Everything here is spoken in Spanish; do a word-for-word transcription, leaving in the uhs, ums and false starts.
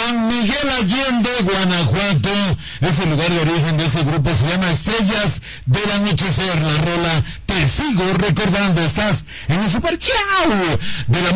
San Miguel Allende, Guanajuato. Es el lugar de origen de ese grupo, se llama Estrellas del Anochecer. La rola Te Sigo Recordando. Estás en el Super Chau de la